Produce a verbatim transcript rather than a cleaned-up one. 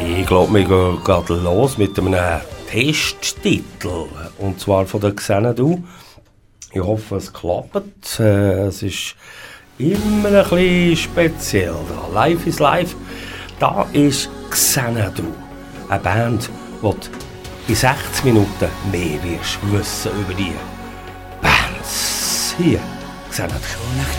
Ich glaube, wir gehen gerade los mit einem Testtitel. Und zwar von der Xanadu. Ich hoffe, es klappt. Äh, es ist immer ein bisschen speziell. Da. Live is live. Da ist Xanadu. Eine Band, die du in sechzig Minuten mehr wirst wissen über die Bands. Hier, Xanadu.